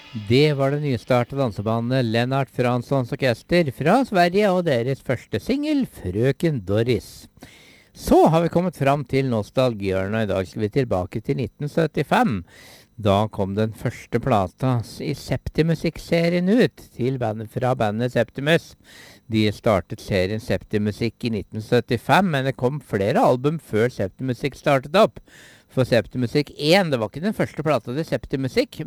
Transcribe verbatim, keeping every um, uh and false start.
Det var det nystartede dansebandet Lennart Franssons orkester fra Sverige og deres første singel, Frøken Doris. Så har vi kommet fram til nostalgihjørnet, og i dag skal vi tilbake til nitten syttifem. Da kom den første plata i Septimusikk-serien ut til bandet, fra bandet Septimus. De startet serien Septimusikk i nitten syttifem, men det kom flere album før Septimusikk startet opp. For Septimusikk én, det var ikke den første plata til Septimusikk,